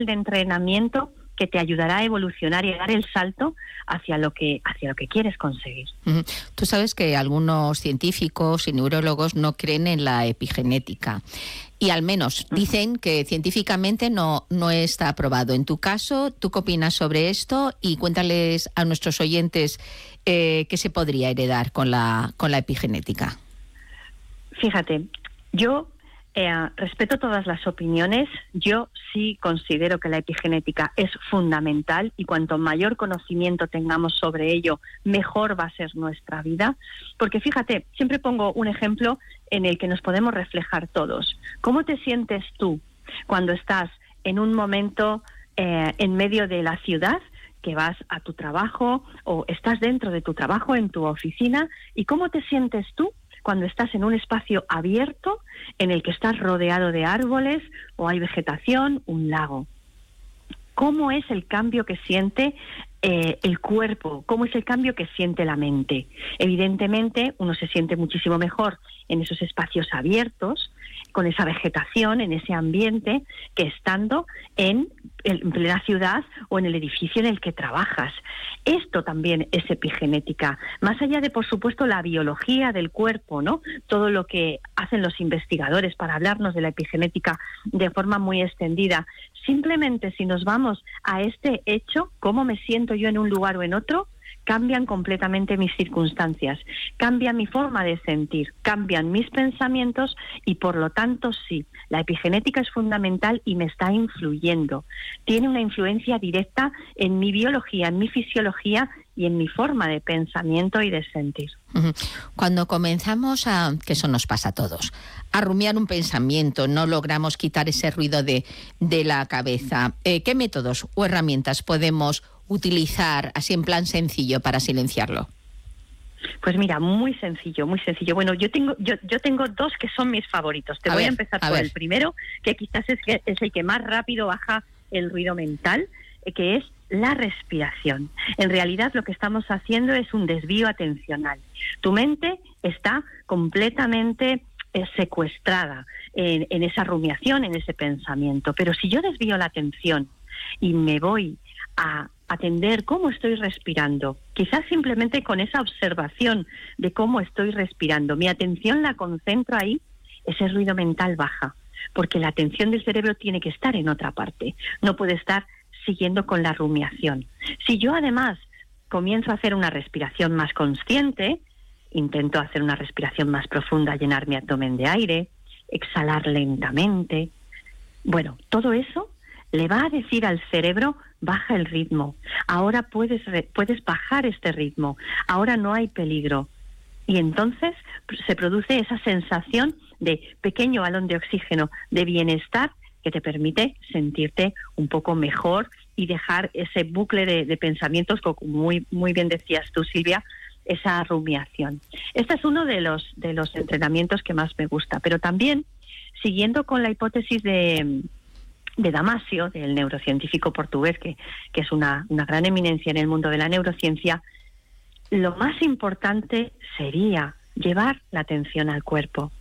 de entrenamiento que te ayudará a evolucionar y a dar el salto hacia lo que quieres conseguir. Tú sabes que algunos científicos y neurólogos no creen en la epigenética y al menos dicen que científicamente no está probado. En tu caso, ¿tú qué opinas sobre esto? Y cuéntales a nuestros oyentes qué se podría heredar con la epigenética. Fíjate, yo respeto todas las opiniones. Yo sí considero que la epigenética es fundamental y cuanto mayor conocimiento tengamos sobre ello, mejor va a ser nuestra vida. Porque fíjate, siempre pongo un ejemplo en el que nos podemos reflejar todos. ¿Cómo te sientes tú cuando estás en un momento en medio de la ciudad, que vas a tu trabajo o estás dentro de tu trabajo, en tu oficina? ¿Y cómo te sientes tú cuando estás en un espacio abierto en el que estás rodeado de árboles o hay vegetación, un lago? ¿Cómo es el cambio que siente el cuerpo? ¿Cómo es el cambio que siente la mente? Evidentemente, uno se siente muchísimo mejor en esos espacios abiertos, con esa vegetación, en ese ambiente, que estando en plena ciudad o en el edificio en el que trabajas. Esto también es epigenética, más allá de, por supuesto, la biología del cuerpo, ¿no? Todo lo que hacen los investigadores para hablarnos de la epigenética de forma muy extendida. Simplemente si nos vamos a este hecho, cómo me siento yo en un lugar o en otro, cambian completamente mis circunstancias, cambia mi forma de sentir, cambian mis pensamientos y por lo tanto sí, la epigenética es fundamental y me está influyendo. Tiene una influencia directa en mi biología, en mi fisiología y en mi forma de pensamiento y de sentir. Cuando comenzamos que eso nos pasa a todos, a rumiar un pensamiento, no logramos quitar ese ruido de la cabeza, ¿qué métodos o herramientas podemos utilizar así en plan sencillo para silenciarlo? Pues mira, muy sencillo, muy sencillo. Bueno, yo tengo dos que son mis favoritos. Voy a empezar por el primero, que quizás es el que más rápido baja el ruido mental, que es la respiración. En realidad lo que estamos haciendo es un desvío atencional. Tu mente está completamente secuestrada en esa rumiación, en ese pensamiento. Pero si yo desvío la atención y me voy a atender cómo estoy respirando, quizás simplemente con esa observación de cómo estoy respirando, mi atención la concentro ahí, ese ruido mental baja, porque la atención del cerebro tiene que estar en otra parte, no puede estar siguiendo con la rumiación. Si yo además comienzo a hacer una respiración más consciente, intento hacer una respiración más profunda, llenar mi abdomen de aire, exhalar lentamente, bueno, todo eso le va a decir al cerebro: baja el ritmo, ahora puedes bajar este ritmo, ahora no hay peligro. Y entonces se produce esa sensación de pequeño balón de oxígeno, de bienestar, que te permite sentirte un poco mejor y dejar ese bucle de pensamientos, como muy bien decías tú, Silvia, esa rumiación. Este es uno de los entrenamientos que más me gusta, pero también, siguiendo con la hipótesis de Damasio, del neurocientífico portugués, que es una gran eminencia en el mundo de la neurociencia, lo más importante sería llevar la atención al cuerpo.